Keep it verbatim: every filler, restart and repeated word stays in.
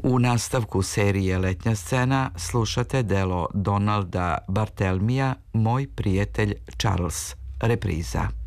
U nastavku serije Letnja scena slušate delo Donalda Barthelmija Moj prijatelj Charles, repriza.